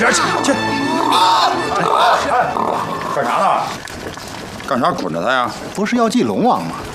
边去！去！ 干啥呢？干啥捆着他呀？ 不是要祭龙王吗？